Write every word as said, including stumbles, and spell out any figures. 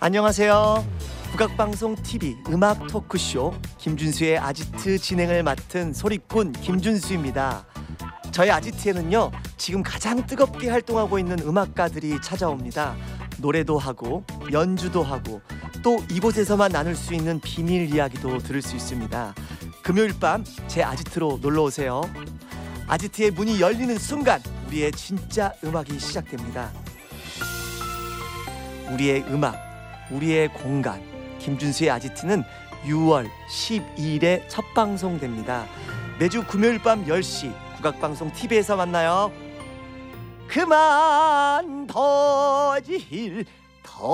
안녕하세요. 국악방송 티비 음악 토크쇼 김준수의 아지트 진행을 맡은 소리꾼 김준수입니다. 저희 아지트에는요, 지금 가장 뜨겁게 활동하고 있는 음악가들이 찾아옵니다. 노래도 하고 연주도 하고 또 이곳에서만 나눌 수 있는 비밀 이야기도 들을 수 있습니다. 금요일 밤 제 아지트로 놀러오세요. 아지트의 문이 열리는 순간 우리의 진짜 음악이 시작됩니다. 우리의 음악, 우리의 공간, 김준수의 아지트는 유월 십이일에 첫 방송됩니다. 매주 금요일 밤 열 시 국악방송 티비에서 만나요. 그만 더질 더